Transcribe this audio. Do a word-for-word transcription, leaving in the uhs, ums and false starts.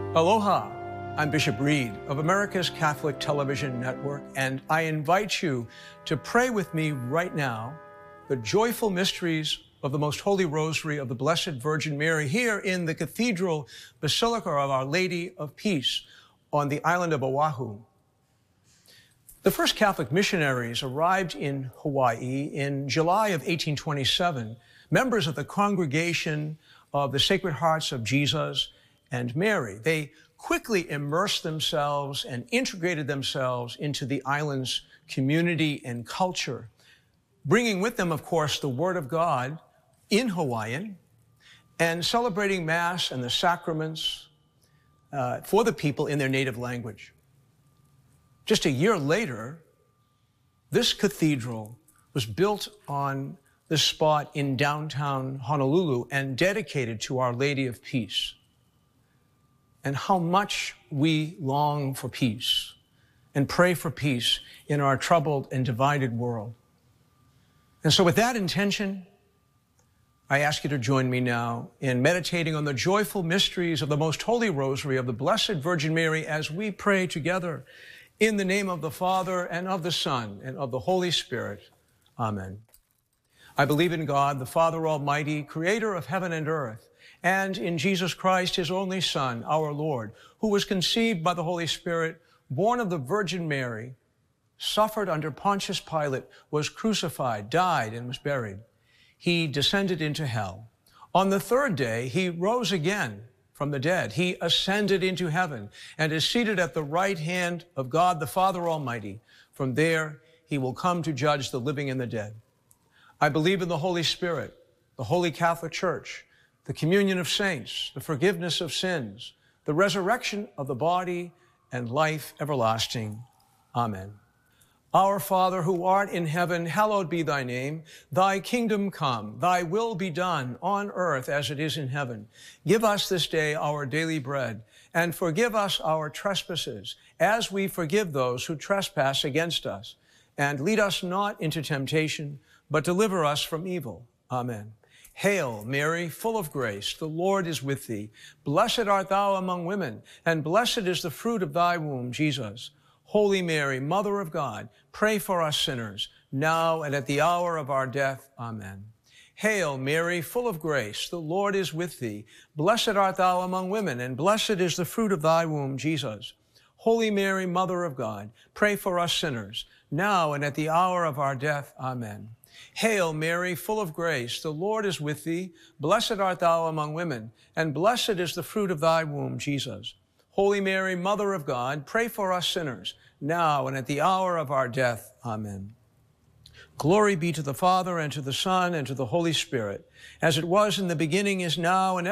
Aloha, I'm Bishop Reed of America's Catholic Television Network, and I invite you to pray with me right now the joyful mysteries of the Most Holy Rosary of the Blessed Virgin Mary here in the Cathedral Basilica of Our Lady of Peace on the island of Oahu. The first Catholic missionaries arrived in Hawaii in July of eighteen twenty-seven, members of the Congregation of the Sacred Hearts of Jesus and Mary. They quickly immersed themselves and integrated themselves into the island's community and culture, bringing with them, of course, the Word of God in Hawaiian and celebrating Mass and the sacraments uh, for the people in their native language. Just a year later, this cathedral was built on the spot in downtown Honolulu and dedicated to Our Lady of Peace. And how much we long for peace and pray for peace in our troubled and divided world. And so with that intention, I ask you to join me now in meditating on the joyful mysteries of the Most Holy Rosary of the Blessed Virgin Mary as we pray together in the name of the Father and of the Son and of the Holy Spirit. Amen. I believe in God, the Father Almighty, creator of heaven and earth, and in Jesus Christ, his only Son, our Lord, who was conceived by the Holy Spirit, born of the Virgin Mary, suffered under Pontius Pilate, was crucified, died, and was buried. He descended into hell. On the third day, he rose again from the dead. He ascended into heaven and is seated at the right hand of God, the Father Almighty. From there, he will come to judge the living and the dead. I believe in the Holy Spirit, the Holy Catholic Church, the communion of saints, the forgiveness of sins, the resurrection of the body, and life everlasting. Amen. Our Father, who art in heaven, hallowed be thy name. Thy kingdom come, thy will be done on earth as it is in heaven. Give us this day our daily bread, and forgive us our trespasses, as we forgive those who trespass against us. And lead us not into temptation, but deliver us from evil. Amen. Hail, Mary, full of grace, the Lord is with thee. Blessed art thou among women, and blessed is the fruit of thy womb, Jesus. Holy Mary, Mother of God, pray for us sinners, now and at the hour of our death. Amen. Hail, Mary, full of grace, the Lord is with thee. Blessed art thou among women, and blessed is the fruit of thy womb, Jesus. Holy Mary, Mother of God, pray for us sinners, now and at the hour of our death. Amen. Hail, Mary, full of grace, the Lord is with thee. Blessed art thou among women, and blessed is the fruit of thy womb, Jesus. Holy Mary, Mother of God, pray for us sinners, now and at the hour of our death. Amen. Glory be to the Father, and to the Son, and to the Holy Spirit, as it was in the beginning, is now, and